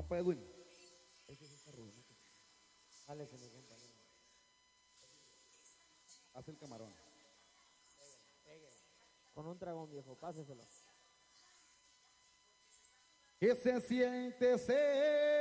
pues, Edwin. Dale, se me compa. Haz el camarón. Con un dragón, viejo, páseselo. ¿Qué se siente ser